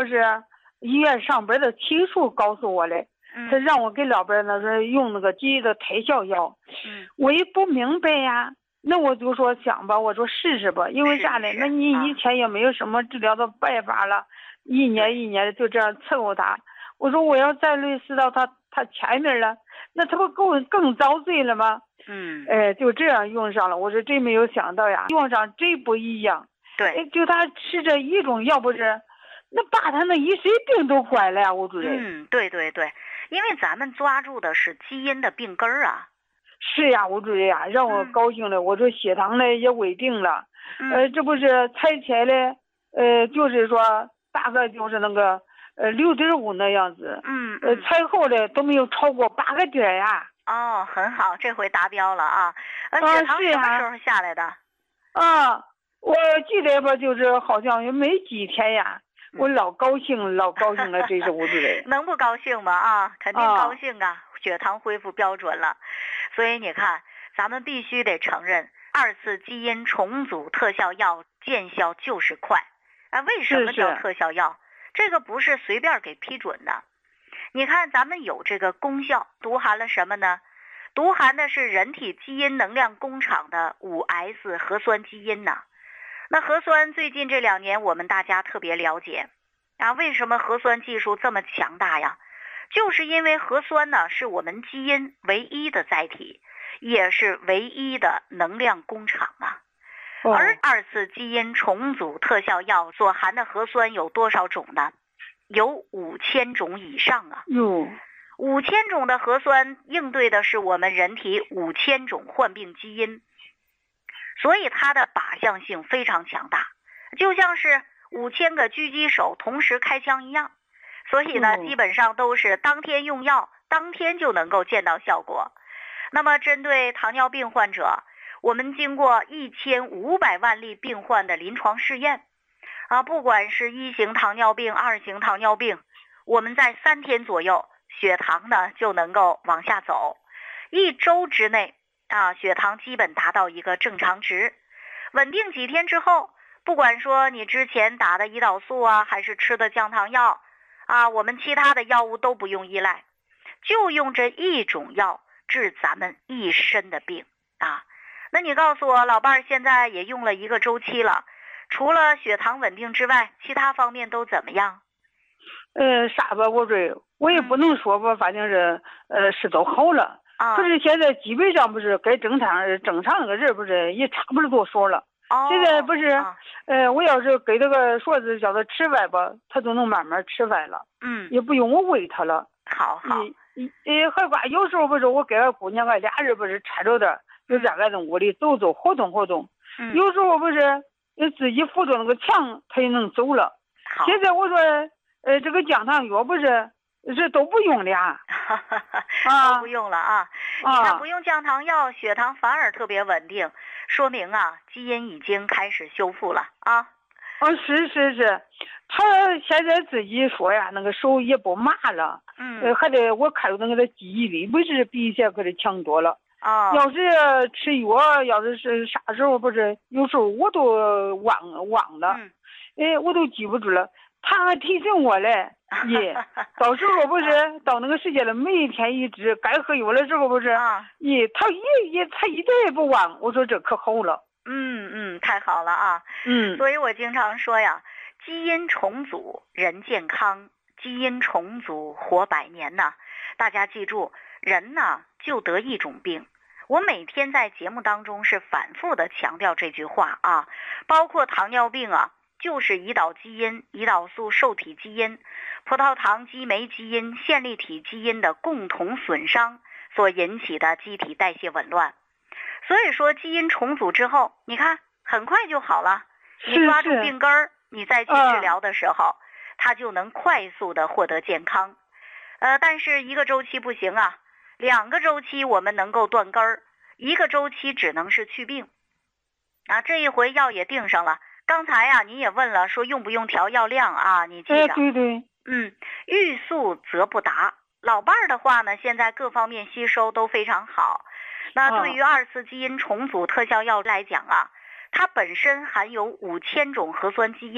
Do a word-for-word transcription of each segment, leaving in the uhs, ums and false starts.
不是医院上边的亲属告诉我的， 嗯他让我给老伴那是用那个第一的特效药， 嗯， 我也不明白呀。那我就说想吧，我说试试吧，因为啥呢？ 试试那你啊以前也没有什么治疗的办法了，一年一年的就这样伺候他。我说我要再累死到他他前面了，那他不更更遭罪了吗？ 嗯， 哎，就这样用上了。我说真没有想到呀，用上真不一样。 对， 哎，就他吃这一种药不是，那把他那一身病都管了呀，吴主任。 嗯，对对对，因为咱们抓住的是基因的病根儿啊。 是呀，吴主任呀，让我高兴了。我说血糖呢也稳定了， 嗯、 呃，这不是猜起来了，呃，就是说大概就是那个呃六点五那样子。 嗯， 呃，猜后的都没有超过八个点呀。 哦，很好，这回达标了啊。呃，血糖什么时候下来的？ 啊，我记得吧，就是好像也没几天呀。我老高兴，老高兴了，这是吴主任。 能不高兴吗？啊，肯定高兴啊，血糖恢复标准了。所以你看，咱们必须得承认，二次基因重组特效药见效就是快。啊，为什么叫特效药？这个不是随便给批准的。你看，咱们有这个功效，独含了什么呢？独含的是人体基因能量工厂的五 S 核酸基因呐。那核酸最近这两年我们大家特别了解啊，为什么核酸技术这么强大呀？就是因为核酸呢是我们基因唯一的载体，也是唯一的能量工厂啊。 哦、 而二次基因重组特效药所含的核酸有多少种呢？有五千种以上啊。 哟， 五千种的核酸应对的是我们人体五千种患病基因，所以它的靶向性非常强大，就像是五千个狙击手同时开枪一样。所以呢，基本上都是当天用药，当天就能够见到效果。那么针对糖尿病患者，我们经过一千五百万例病患的临床试验啊，不管是一型糖尿病、二型糖尿病，我们在三天左右，血糖呢就能够往下走，一周之内啊，血糖基本达到一个正常值，稳定几天之后，不管说你之前打的胰岛素啊，还是吃的降糖药啊，我们其他的药物都不用依赖，就用这一种药治咱们一身的病啊。那你告诉我，老伴儿现在也用了一个周期了，除了血糖稳定之外，其他方面都怎么样？ 呃，啥吧，我这我也不能说吧，反正是呃是都好了。 啊， 可是现在基本上不是该正常正常那个人不是也差不多多数了。 哦， 现在不是， 啊、 呃，我要是给这个说是叫他吃饭吧，他都能慢慢吃饭了。 嗯， 也不用我喂他了。 好好。 呃，还挂有时候不是我给俺姑娘俺俩人不是搀着点，就在俺那屋里走走活动活动。 嗯， 有时候不是自己扶着那个墙，他也能走了。 好。 现在我说，呃，这个降糖药不是。这都不用了啊， 都不用了啊！你看不用降糖药，血糖反而特别稳定，说明啊，基因已经开始修复了啊。 哦，是是是，他现在自己说呀，那个手也不麻了， 嗯， 呃，还得我看那个的记忆力不是比以前可是强多了。 哦， 要是吃药，要是是啥时候不是，有时候我都忘忘了， 嗯， 哎，我都记不住了。他还提醒我嘞，耶，到时候不是到那个时间了，每一天一支，该喝药的时候不是，耶，他一也他一点也不忘。我说这可好了， 嗯嗯，太好了啊， 嗯， 所以我经常说呀，基因重组人健康，基因重组活百年呐。大家记住，人呢就得一种病。我每天在节目当中是反复的强调这句话啊，包括糖尿病啊。就是胰岛基因、胰岛素受体基因、葡萄糖激酶基因、线粒体基因的共同损伤所引起的机体代谢紊乱。所以说基因重组之后，你看很快就好了。你抓住病根儿，你再去治疗的时候，它就能快速的获得健康。呃，但是一个周期不行啊，两个周期我们能够断根儿，一个周期只能是去病。啊，这一回药也定上了。刚才呀、啊，你也问了，说用不用调药量啊？你记着。 哎，对对。 嗯，欲速则不达。老伴儿的话呢，现在各方面吸收都非常好。那对于二次基因重组特效药来讲啊，它本身含有五千种核酸基因，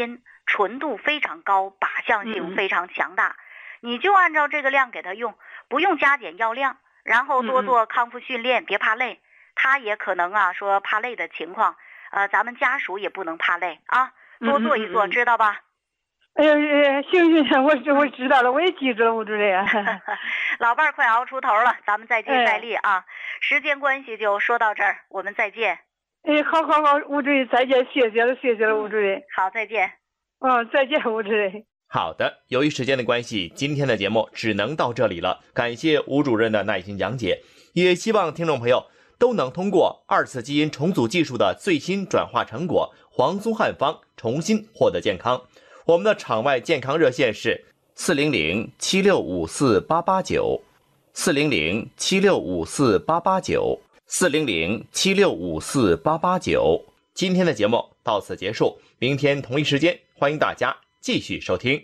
纯度非常高，靶向性非常强大。嗯、你就按照这个量给他用，不用加减药量，然后多做康复训练，嗯、别怕累。他也可能啊说怕累的情况，呃，咱们家属也不能怕累啊，多做一做，嗯、知道吧？ 哎呀，行行，我我知道了，我也记住了，吴主任。 老伴儿快熬出头了，咱们再接再厉啊！哎、时间关系就说到这儿，我们再见。 哎，好好好，吴主任再见，谢谢了，谢谢了，吴主任。 好，再见。 嗯，再见，吴主任。 好的，由于时间的关系，今天的节目只能到这里了。感谢吴主任的耐心讲解，也希望听众朋友都能通过二次基因重组技术的最新转化成果黄松汉方重新获得健康。我们的场外健康热线是四零零七六五四八八九，四零零七六五四八八九，四零零七六五四八八九。今天的节目到此结束，明天同一时间欢迎大家继续收听。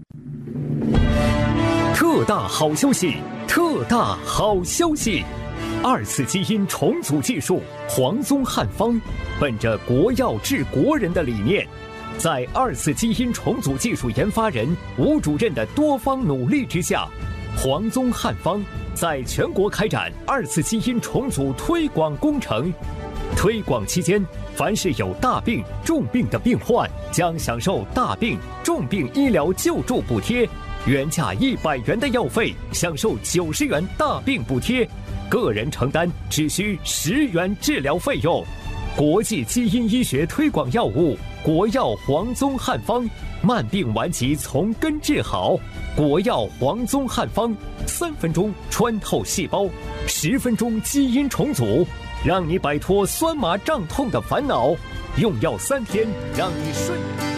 特大好消息，特大好消息！二次基因重组技术黄松汉方，本着国药治国人的理念，在二次基因重组技术研发人吴主任的多方努力之下，黄松汉方在全国开展二次基因重组推广工程。推广期间，凡是有大病、重病的病患，将享受大病、重病医疗救助补贴，原价一百元的药费享受九十元大病补贴，个人承担只需十元治疗费用。国际基因医学推广药物国药黄宗汉方，慢病顽疾从根治好。国药黄宗汉方，三分钟穿透细胞，十分钟基因重组，让你摆脱酸麻胀痛的烦恼。用药三天，让你顺。